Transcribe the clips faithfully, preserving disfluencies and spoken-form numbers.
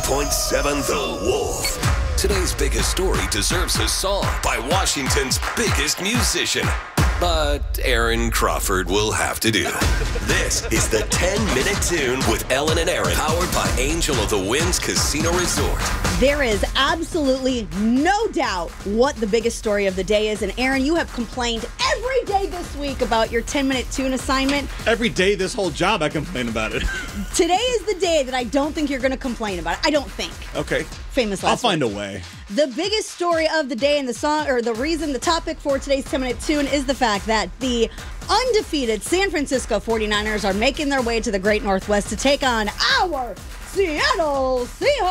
point seven The Wolf. Today's biggest story deserves a song by Washington's biggest musician. But Aaron Crawford will have to do. This is the ten-minute Tune with Ellen and Aaron, powered by Angel of the Winds Casino Resort. There is absolutely no doubt what the biggest story of the day is. And Aaron, you have complained every day this week about your ten-minute Tune assignment. Every day this whole job I complain about it. Today is the day that I don't think you're going to complain about it. I don't think. Okay. Famous last I'll find word. a way. The biggest story of the day and the song, or the reason, the topic for today's ten-minute Tune is the fact that the undefeated San Francisco forty-niners are making their way to the Great Northwest to take on our Seattle Seahawks.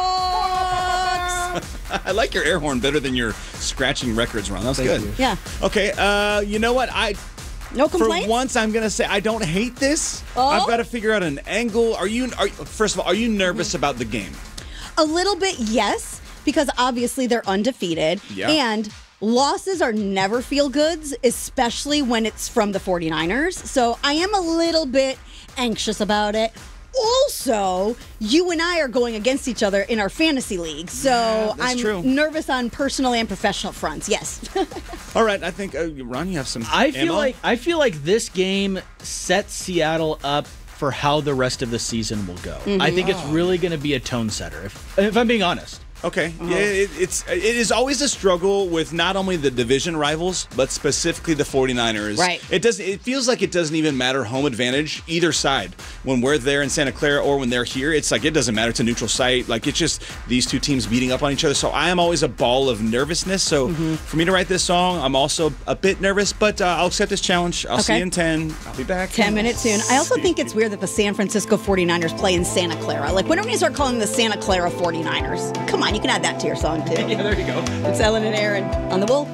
I like your air horn better than your scratching records, Ron. That was Thank good. you. Yeah. Okay, uh, you know what? I No complaints? For once, I'm going to say I don't hate this. Oh? I've got to figure out an angle. Are you, are, first of all, are you nervous Mm-hmm. about the game? A little bit, yes, because obviously they're undefeated. Yeah. And losses are never feel goods, especially when it's from the forty-niners. So I am a little bit anxious about it. Also, you and I are going against each other in our fantasy league. So Yeah, that's I'm true. nervous on personal and professional fronts. Yes. All right, I think, uh, Ron, you have some I feel ammo? like I feel like this game sets Seattle up for how the rest of the season will go. I think it's really going to be a tone setter, if, if I'm being honest. Okay. Uh-huh. Yeah, it, it's it is always a struggle with not only the division rivals, but specifically the forty-niners. Right. It does it feels like it doesn't even matter home advantage either side. When we're there in Santa Clara or when they're here, it's like it doesn't matter. It's a neutral site. Like it's just these two teams beating up on each other. So I am always a ball of nervousness. So for me to write this song, I'm also a bit nervous, but uh, I'll accept this challenge. I'll see Okay. you in ten. I'll be back. ten-minute Tune. I also think it's weird that the San Francisco forty-niners play in Santa Clara. Like, when are we going to start calling the Santa Clara forty-niners? Come on, you can add that to your song, too. Yeah, there you go. It's Ellen and Aaron on The Wolf.